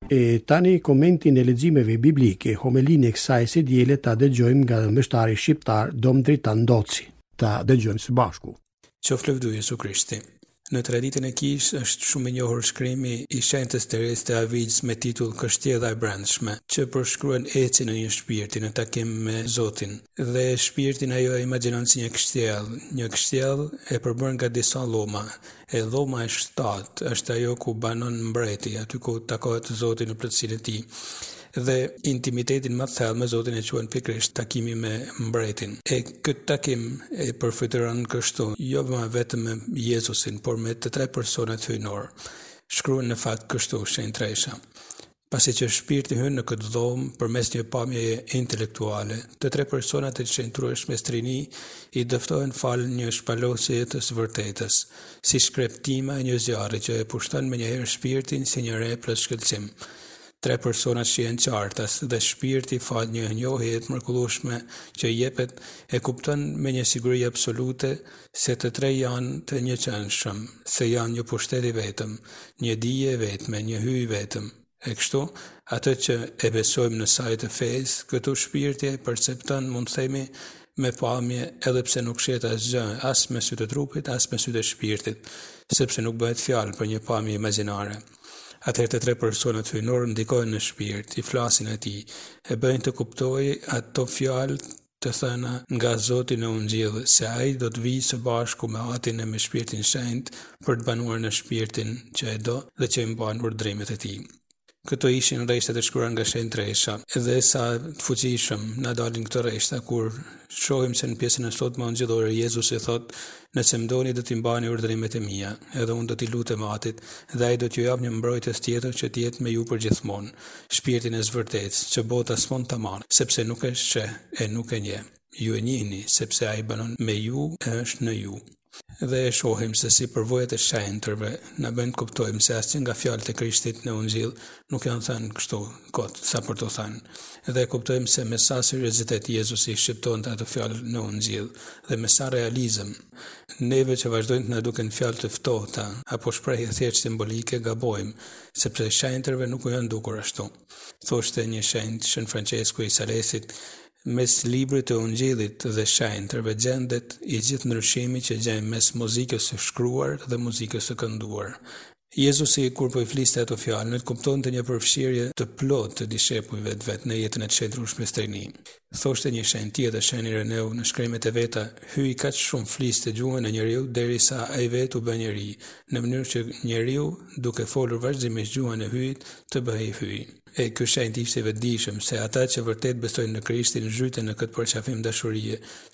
E tani komentin e leximeve biblike, homelinë e kësaj së diele ta dëgjojmë nga mbështari shqiptar Dom Dritan Doci. Ta dëgjojmë së bashku. Qoftë lëvduar Jezu Krishti. Në traditën e Kish është shumë i njohur shkrimi i shenjtës Teresë të Avigjës me titull Kështjella e brendshme, që përshkruan ecjen në një shpirti në takim me Zotin. Dhe shpirtin ajo e imagjinon si një kështjellë e përbërë nga disa lloma. E lloma e 7 është ajo ku banon mbreti, aty ku takohet Zoti në plotësinë e tij. Dhe intimitetin më të thellë me Zotin e quajnë pikërisht takimi me mbretin. E këtë takim e përfituron kështu, jo vetëm me Jezusin, por me të tre personat hyjnor. Shkruan në fakt kështu shenjtë Tresha. Pasi që shpirti hyn në këtë dhomë përmes një pamjeje intelektuale, të tre personat e qëndrueshme me strini i dëftohen falë një shpalosje të së vërtetës, si shkreptima e një zjarri që e pushton menjëherë shpirtin si një re plot shkëlqim. Tre personat shihen qartas dhe shpirti fal një njohje të mrekullueshme që jepet e kupton me një siguri absolute se të tre janë të njëjtëshëm, se janë një pushtet i vetëm, një dije e vetme, një hyj vetëm. E kështu, atë që e besojmë në sajtë të fesë, këtu shpirti e percepton, mund të themi, me pamje, edhe pse nuk shihet asgjë, as me sy të trupit, as me sy të shpirtit, sepse nuk bëhet fjalë për një pamje imagjinare. Atëherë të tre personat hyjnor ndikojnë në shpirt, i flasin atij, e bëjnë të kuptojë ato fjalë të thëna nga Zoti në Ungjell, se ai do të vijë së bashku me Atin e me Shpirtin Shenjtë për të banuar në shpirtin që e do dhe që i mban urdhrimet e tij. Këto ishin rreshtat e shkruara nga shenjtë Tresha, edhe sa të fuqishëm na dalin këto rreshta kur shohim se në pjesën e sotme ungjillore Jezusi thotë: "Nëse më doni do t'i mbani urdhrimet e mia, edhe unë do t'i lutem Atit, dhe ai do t'ju jap një mbrojtës tjetër që të jetë me ju përgjithmonë, shpirtin e zvërtetës, që bota s'mund ta marrë, sepse nuk e sheh e nuk e njeh. Ju e njihni, sepse ai banon me ju e është në ju." Dhe e shohim se si përvojat e shenjtërve na bëjnë të kuptojmë se asnjë nga fjalët e Krishtit në Ungjil nuk janë thënë kështu kot sa për të thënë. Dhe e kuptojmë se me sa seriozitet Jezusi shqiptonte ato fjalë në Ungjil dhe me sa realizëm. Neve që vazhdojnë të na duken fjalë të ftohta apo shprehje thjesht simbolike gabojmë, sepse shenjtërve nuk u janë dukur ashtu. Thoshte një shenjtë Shën Francesku i Salesit: "Mes librit të Ungjillit dhe shenjtërve gjendet i gjithë ndryshimi që gjejmë mes muzikës së shkruar dhe muzikës së kënduar." Jezusi, kur po i fliste ato fjalë, në të kuptonte një përfshirje të plotë të dishepujve të vet në jetën e të qëndrueshme së rini. Thoshte një shenjtë tjetër, Shenjtë Ireneu, në shkrimet e veta: "Hyi kaq shumë fliste gjuhën e njeriu derisa ai vetë u bë njeri, në mënyrë që njeriu, duke folur vazhdimisht gjuhën e hyjit, të bëhej hyj." E ky shenjtë ishte i vetëdijshëm se ata që vërtet besojnë në Krishtin zhyten në këtë përqafim dashurie